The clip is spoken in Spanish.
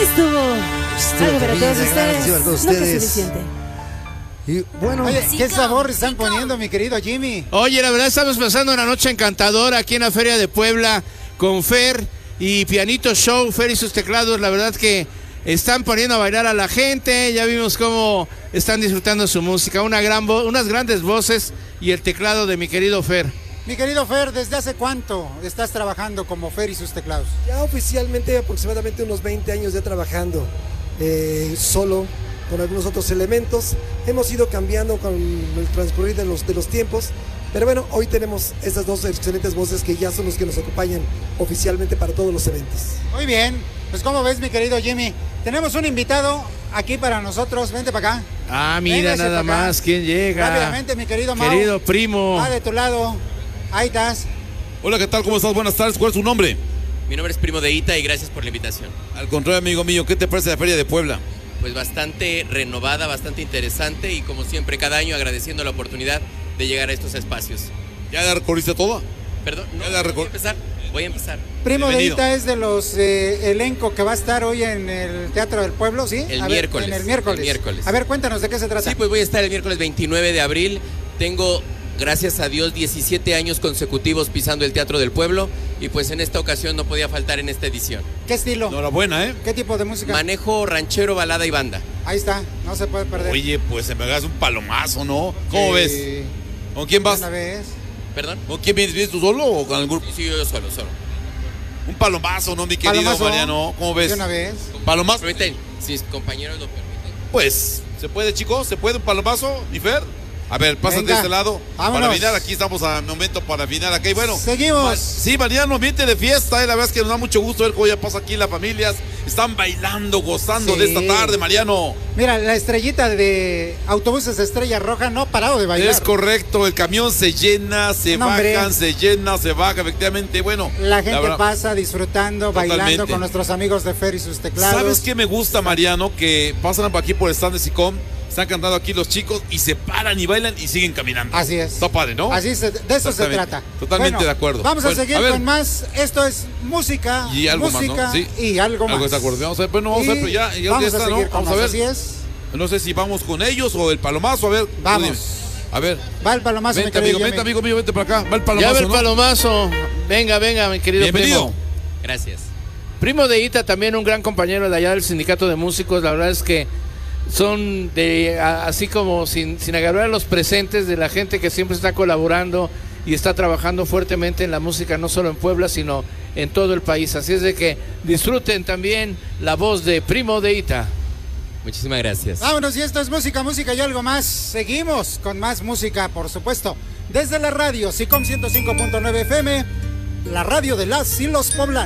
estuvo. Algo para todos Gracias a todos ustedes. No fue ustedes. suficiente. Y bueno, Oye, ¿qué sabor están poniendo, mi querido Jimmy? Oye, la verdad estamos pasando una noche encantadora aquí en la Feria de Puebla con Fer y Pianito Show, Fer y sus teclados. La verdad que están poniendo a bailar a la gente. Ya vimos cómo están disfrutando su música. Unas grandes voces y el teclado de mi querido Fer. Mi querido Fer, ¿desde hace cuánto estás trabajando como Fer y sus teclados? Ya oficialmente aproximadamente unos 20 años ya trabajando solo con algunos otros elementos. Hemos ido cambiando con el transcurrir de los tiempos, pero bueno, hoy tenemos estas dos excelentes voces que ya son los que nos acompañan oficialmente para todos los eventos. Muy bien, pues ¿cómo ves, mi querido Jimmy? Tenemos un invitado aquí para nosotros, vente para acá. Ah, mira, Véngase nada para acá. más, ¿quién llega? Rápidamente, mi querido Mau. Querido primo. Va de tu lado, ahí estás. Hola, ¿qué tal? ¿Cómo estás? Buenas tardes. ¿Cuál es tu nombre? Mi nombre es Primo de Ita y gracias por la invitación. Al contrario, amigo mío, ¿qué te parece la Feria de Puebla? Pues bastante renovada, bastante interesante y como siempre cada año agradeciendo la oportunidad de llegar a estos espacios. ¿Ya la recorriste toda? Perdón, no, Ya la voy a empezar. Primo de Bienvenido. Ita es de los elenco que va a estar hoy en el Teatro del Pueblo, ¿sí? El A ver, miércoles. en el miércoles. El miércoles. A ver, cuéntanos de qué se trata. Sí, pues voy a estar el miércoles 29 de abril. Tengo, gracias a Dios, 17 años consecutivos pisando el Teatro del Pueblo y pues en esta ocasión no podía faltar en esta edición. ¿Qué estilo? Enhorabuena, ¿eh? ¿Qué tipo de música? Manejo ranchero, balada y banda. Ahí está, no se puede perder. Oye, pues se me hagas un palomazo, ¿no? ¿Cómo ves? ¿Con quién vas? Una vez. ¿Perdón? ¿Con quién vienes tú solo o con el grupo? Sí, yo solo. Un palomazo, ¿no, mi querido Palomazo. Mariano? ¿Cómo ves? De una vez. ¿Palomazo? ¿Permiten? Si mis compañeros lo permiten. Pues, ¿se puede, chicos? ¿Se puede un palomazo, mi Fer? A ver, pásate Venga, de este lado. vámonos. Para afinar, aquí estamos a momento para afinar acá. Y bueno, Seguimos. Sí, Mariano, ambiente de fiesta, la verdad es que nos da mucho gusto ver cómo ya pasa aquí en las familias. Están bailando, gozando Sí. de esta tarde, Mariano. Mira, la estrellita de Autobuses Estrella Roja no ha parado de bailar. Es correcto, el camión se llena, se No, hombre. bajan, se llena, se baja, efectivamente. Bueno, La gente verdad- pasa disfrutando, bailando Totalmente. con nuestros amigos de Fer y sus teclados. ¿Sabes qué me gusta, Mariano? Que pasan por aquí por el stand de SICOM, están cantando aquí los chicos y se paran y bailan y siguen caminando. Así es. Está padre, ¿no? De eso se Exactamente. trata. Totalmente Bueno, de acuerdo. Vamos Bueno, a seguir a ver. con más. Esto es música. Y algo más, música ¿no? Sí. y algo más. Algo de acuerdo. Vamos a ver, bueno, vamos a ver, pero ya vamos está, a ¿no? seguir con Vamos a más, ver. así es. No sé si vamos con ellos o el palomazo, a ver. tú Vamos. dime. A ver. Va el palomazo, mi Vente, querido amigo, Jimmy. vente, amigo mío, vente para acá. Va el palomazo, Ya ve el ¿no? palomazo. Venga, mi querido Bienvenido. primo. Gracias. Primo de Ita, también un gran compañero de allá del sindicato de músicos. La verdad es que son así como sin agarrar a los presentes de la gente que siempre está colaborando y está trabajando fuertemente en la música, no solo en Puebla, sino en todo el país. Así es de que disfruten también la voz de Primo de Ita. Muchísimas gracias. Vámonos, y esto es música, música y algo más. Seguimos con más música, por supuesto. Desde la radio, SICOM 105.9 FM, la radio de las y los poblanos.